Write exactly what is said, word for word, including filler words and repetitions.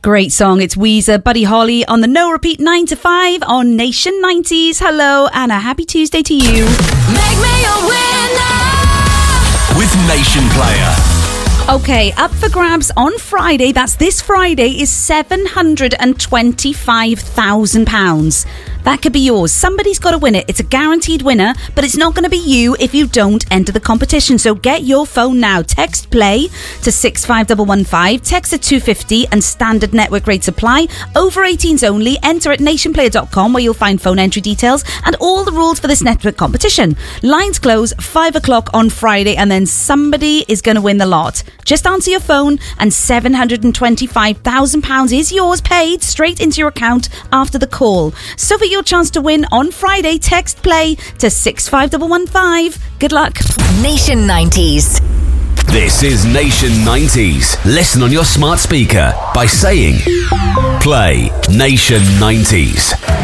Great song. It's Weezer, Buddy Holly on the No Repeat nine to five on Nation nineties. Hello, and a happy Tuesday to you. Make me a winner with Nation Player. Okay, up for grabs on Friday, that's this Friday, is seven hundred twenty-five thousand pounds. That could be yours. Somebody's got to win it. It's a guaranteed winner, but it's not going to be you if you don't enter the competition. So get your phone now. Text play to six five one one five. Text at two fifty and standard network rates apply. Over eighteens only. Enter at nation player dot com where you'll find phone entry details and all the rules for this network competition. Lines close five o'clock on Friday and then somebody is going to win the lot. Just answer your phone and seven hundred twenty-five thousand pounds is yours, paid straight into your account after the call. So for your chance to win on Friday, text play to six five one one five. Good luck. Nation nineties. This is Nation nineties. Listen on your smart speaker by saying play Nation nineties.